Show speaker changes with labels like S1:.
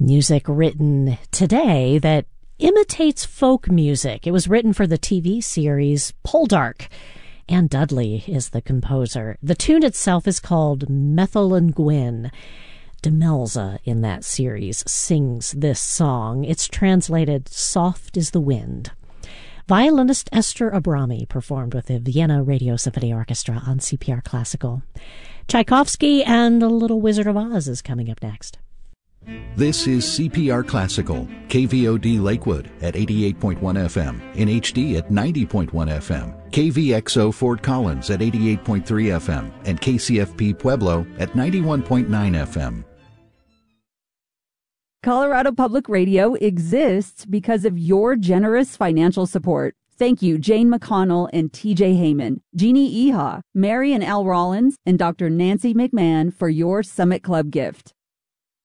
S1: Music written today that imitates folk music. It was written for the TV series Poldark. Anne Dudley is the composer. The tune itself is called Methil Gwyn. Demelza in that series sings this song. It's translated Soft is the Wind. Violinist Esther Abrami performed with the Vienna Radio Symphony Orchestra on CPR Classical. Tchaikovsky and The Little Wizard of Oz is coming up next.
S2: This is CPR Classical, KVOD Lakewood at 88.1 FM, in HD at 90.1 FM, KVXO Fort Collins at 88.3 FM, and KCFP Pueblo at 91.9 FM.
S3: Colorado Public Radio exists because of your generous financial support. Thank you, Jane McConnell and TJ Heyman, Jeannie Eha, Mary and Al Rollins, and Dr. Nancy McMahon for your Summit Club gift.